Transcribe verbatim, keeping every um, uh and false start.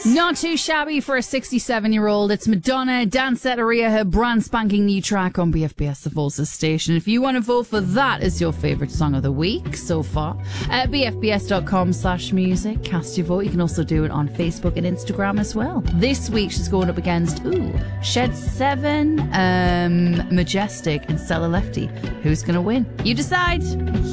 Not too shabby for a sixty-seven-year-old. It's Madonna, Danceteria, her brand spanking new track on B F B S, the Volsa station. If you want to vote for that as your favourite song of the week so far, at bfbs.com slash music, cast your vote. You can also do it on Facebook and Instagram as well. This week she's going up against, ooh, Shed seven, um, Majestic and Stella Lefty. Who's going to win? You decide.